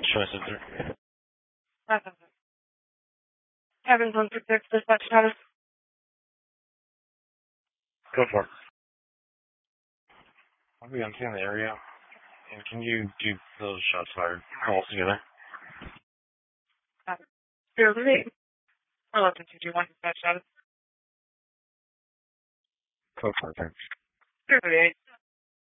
my sister. Kevin's 166, dispatch status. Go for it. I'll be on the area. And can you do those shots fired all together? 038. 11221, dispatch status. Go for it, thanks. 038.